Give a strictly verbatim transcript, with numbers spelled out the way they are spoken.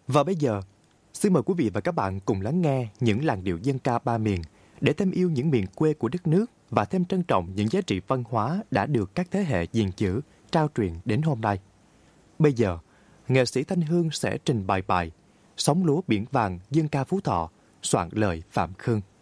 Và bây giờ, xin mời quý vị và các bạn cùng lắng nghe những làn điệu dân ca ba miền để thêm yêu những miền quê của đất nước và thêm trân trọng những giá trị văn hóa đã được các thế hệ gìn giữ, trao truyền đến hôm nay. Bây giờ, nghệ sĩ Thanh Hương sẽ trình bày bài Sóng lúa biển vàng dân ca Phú Thọ, soạn lời Phạm Khương.